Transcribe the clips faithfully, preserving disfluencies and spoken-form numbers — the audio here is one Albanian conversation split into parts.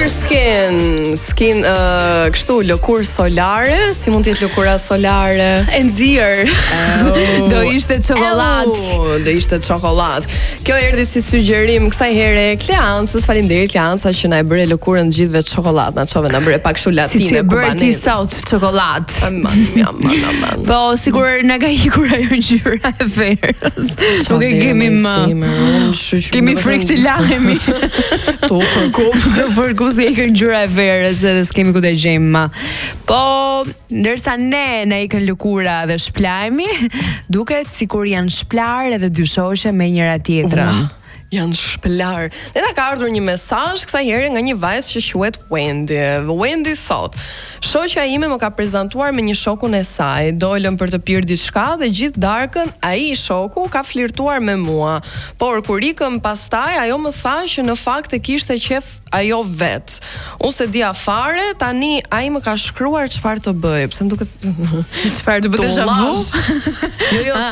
Color Skin, skin uh, kështu lëkurë solare, si mund të jetë lëkura solare e nxirr. Oh. Do ishte çokoladë. Oh, do ishte çokoladë. Kjo erdhi si sugjerim kësaj here Kleancës. Faleminderit Kleanca që na e bëre lëkurën të gjithëve çokoladë, na çove na bëre pak kështu latine si kubaneze. Si ti sot çokoladë. Aman, aman, aman. Po sigur na ka ikur ajo ngjyra e verës. Nuk e kemi më. Kemi frikë të lahemi. To fërku, to fërku si e kën ngjyra e verës edhe s'kemi ku të gjejmë më. Po, ndërsa ne na ikën lëkura dhe shplajmi, duket sikur janë shplar edhe dy shoqe me njëra tjetrën. Janë shplar. Dhe na ka ardhur një mesazh kësaj here nga një vajzë që quhet Wendy. Wendy thot: "Shoqja ime më ka prezantuar me një shokun e saj. Dolëm për të pirë diçka dhe gjithë darkën ai shoku ka flirtuar me mua. Por kur ikëm pastaj ajo më tha që në fakt e kishte qef ajo vet. Unë se dia fare, tani ai më ka shkruar çfarë të bëj. Pse më duket çfarë të bësh avu? Jo, jo.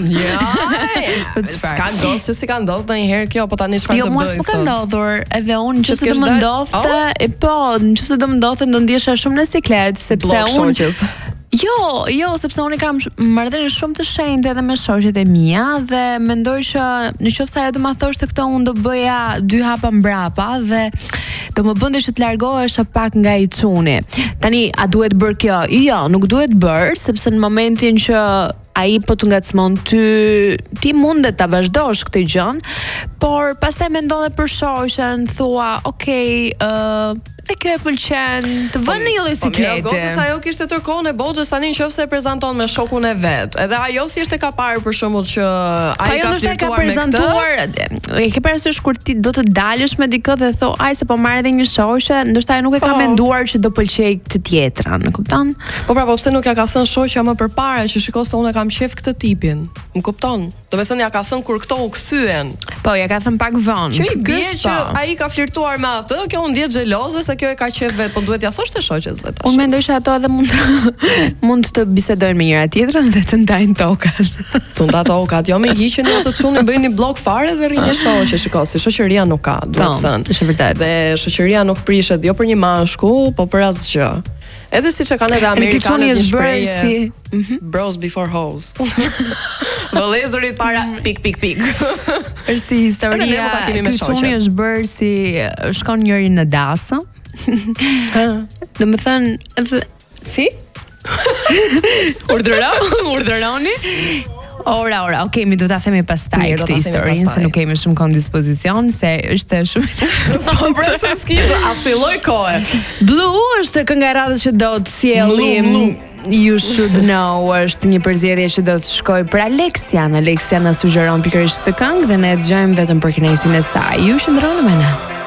Ja. Ska ndosë si ka ndodhur ndonjëherë kjo, po tani çfarë jo, të bëj? Jo, mos më ka ndodhur, edhe unë nëse do më ndodhte, e po, nëse do më ndodhte do ndjesha shumë në siklet, sepse unë Jo, jo, sepse unë kam marrëdhënie shumë të shenjtë edhe me shoqjet e mia dhe mendoj që nëse ajo do ma thoshte këtë, unë do bëja dy hapa mbrapa dhe do më bënte që të largohesha pak nga i çuni. Tani, a duhet bër kjo? Jo, nuk duhet bër, sepse në momentin që ai po të ngacmon ty, ti mundet ta vazhdosh këtë gjën, por pastaj mendon edhe për shoqen, thua, okay, ë uh, e kjo e pëlqen të vënë një lloj siklete. Po, gocës ajo kishte tërkohën e botës, tani nëse e prezanton me shokun e vet. Edhe ajo thjesht e ka parë për shembull që ai ka flirtuar me këtë. E ke parasysh kur ti do të dalësh me dikë dhe thon, "Aj se po marr edhe një shoqe", ndoshta ai nuk e ka menduar që do pëlqej të tjetrën, e kupton? Po pra, po pse nuk ja ka thënë shoqja më përpara që shikoj se unë kam qef këtë tipin. Më kupton? Do të thënë ja ka thënë kur këto u kthyen. Po, ja ka thënë pak vonë. Që i bie që ai ka flirtuar me atë, kjo u ndjet xheloze se kjo e ka qef vet, po duhet ja thoshte shoqes vet. Unë mendoj se ato edhe mund mund të bisedojnë me njëra tjetrën dhe të ndajnë tokat. Të ndajnë tokat, jo me hiqen ato çuni, bëjnë një blok fare dhe rrinë shoqe, shikoj, si shoqëria nuk ka, duhet thënë. Është vërtet. Dhe shoqëria nuk prishet jo për një mashkull, po për asgjë. Edhe siç e kanë edhe amerikanët një shprehje si bros before hoes. Vëllezërit para pik pik pik. Është si historia. Kyçuni është bërë si shkon njëri në dasë. Do më thënë edhe si? Urdhëro, urdhëroni. Ora, ora, okay, mi do ta themi pastaj këtë historinë, se nuk kemi shumë kohë në dispozicion, se është shumë. Po pra se skip, a filloj kohë. Blue është kënga e radhës që do të sjellim. You Should Know është një përzierje që do të shkoj për Aleksian. Aleksian na sugjeron pikërisht këtë këngë dhe ne dëgjojmë vetëm për kënaqësinë e saj. Ju shndroni me ne.